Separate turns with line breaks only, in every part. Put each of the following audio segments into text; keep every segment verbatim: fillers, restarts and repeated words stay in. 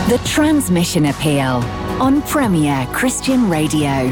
The Transmission Appeal on Premier Christian Radio.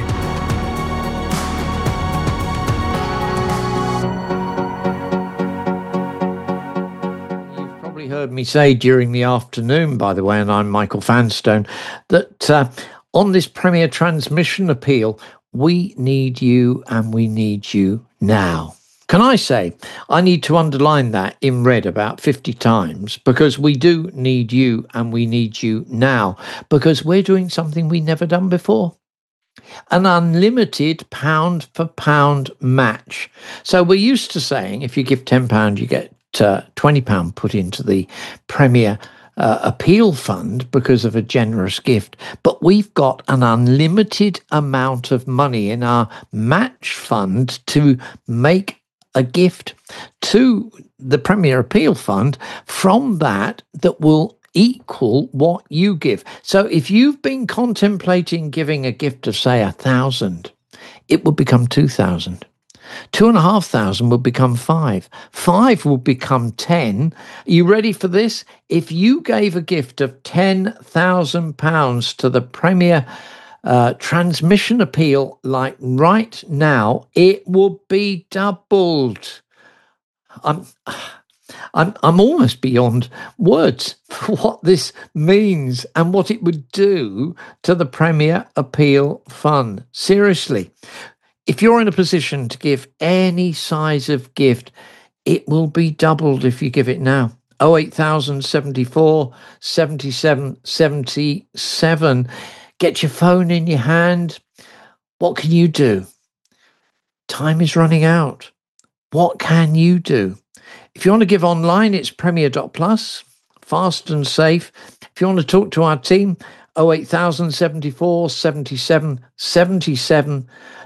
You've probably heard me say during the afternoon, by the way, and I'm Michael Vanstone, that uh, on this Premier Transmission Appeal, we need you and we need you now. Can I say, I need to underline that in red about fifty times, because we do need you and we need you now, because we're doing something we never done before. An unlimited pound for pound match. So we're used to saying if you give ten pounds, you get uh, twenty pounds put into the Premier uh, Appeal Fund because of a generous gift. But we've got an unlimited amount of money in our match fund to make a gift to the Premier Appeal Fund from that that will equal what you give. So if you've been contemplating giving a gift of, say, a thousand, it would become two thousand. Two and a half thousand would become five. Five will become ten. Are you ready for this? If you gave a gift of ten thousand pounds to the Premier Uh, transmission appeal, like right now, it would be doubled. I'm, I'm, I'm almost beyond words for what this means and what it would do to the Premier Appeal Fund. Seriously, if you're in a position to give any size of gift, it will be doubled if you give it now. oh eight thousand seventy-four seventy-seven seventy-seven. Get your phone in your hand. What can you do? Time is running out. What can you do? If you want to give online, it's premier dot plus, fast and safe. If you want to talk to our team, oh eight thousand seventy-four seventy-seven seventy-seven.